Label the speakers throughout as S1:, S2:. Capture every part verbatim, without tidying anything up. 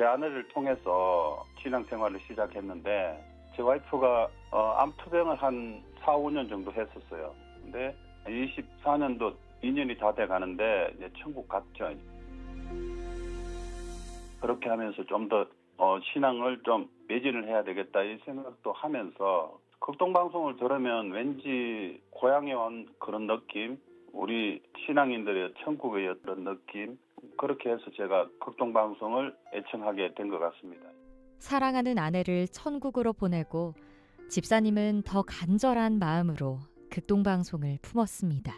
S1: 제 아내를 통해서 신앙생활을 시작했는데 제 와이프가 어, 암투병을 한 사, 오 년 정도 했었어요. 근데 이십사 년도 이 년이 다 돼 가는데 이제 천국 갔죠. 그렇게 하면서 좀 더 어, 신앙을 좀 매진을 해야 되겠다 이 생각도 하면서 극동방송을 들으면 왠지 고향에 온 그런 느낌, 우리 신앙인들의 천국의 어떤 느낌, 그렇게 해서 제가 극동방송을 애청하게 된 것 같습니다.
S2: 사랑하는 아내를 천국으로 보내고 집사님은 더 간절한 마음으로 극동방송을 품었습니다.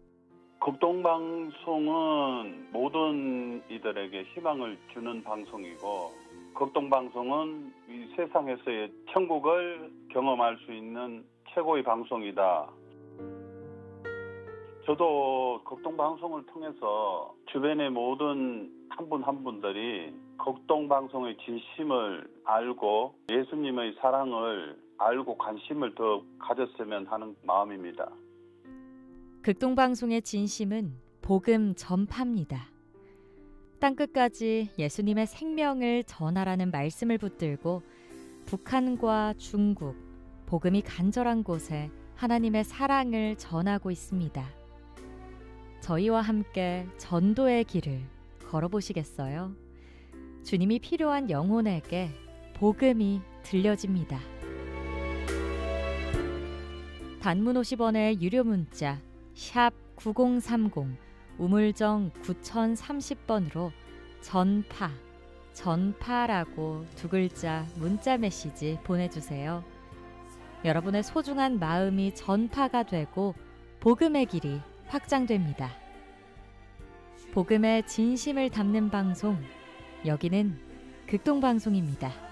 S1: 극동방송은 모든 이들에게 희망을 주는 방송이고 극동방송은 이 세상에서의 천국을 경험할 수 있는 최고의 방송이다. 저도 극동방송을 통해서 주변의 모든 한 분 한 분들이 극동방송의 진심을 알고 예수님의 사랑을 알고 관심을 더 가졌으면 하는 마음입니다.
S2: 극동방송의 진심은 복음 전파입니다. 땅끝까지 예수님의 생명을 전하라는 말씀을 붙들고 북한과 중국, 복음이 간절한 곳에 하나님의 사랑을 전하고 있습니다. 저희와 함께 전도의 길을 걸어보시겠어요? 주님이 필요한 영혼에게 복음이 들려집니다. 단문 오십 원의 유료 문자 샵 구공삼공 우물정 구공삼공 번으로 전파, 전파라고 두 글자 문자 메시지 보내주세요. 여러분의 소중한 마음이 전파가 되고 복음의 길이 확장됩니다. 복음의 진심을 담는 방송, 여기는 극동방송입니다.